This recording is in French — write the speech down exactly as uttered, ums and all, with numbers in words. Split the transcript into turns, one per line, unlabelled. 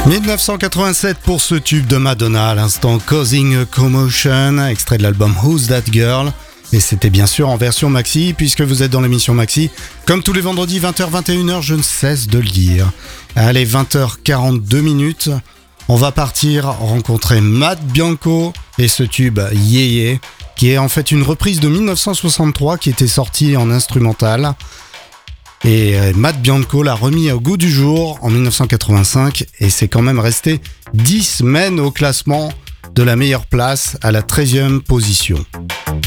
dix-neuf cent quatre-vingt-sept pour ce tube de Madonna, à l'instant Causing a Commotion, extrait de l'album Who's That Girl. Et c'était bien sûr en version maxi, puisque vous êtes dans l'émission maxi. Comme tous les vendredis, vingt heures, vingt et une heures, je ne cesse de le dire. Allez, vingt heures quarante-deux minutes, on va partir rencontrer Matt Bianco et ce tube Yeah Yeah, qui est en fait une reprise de dix-neuf cent soixante-trois qui était sortie en instrumental. Et Matt Bianco l'a remis au goût du jour en dix-neuf cent quatre-vingt-cinq et c'est quand même resté dix semaines au classement de la meilleure place à la treizième position.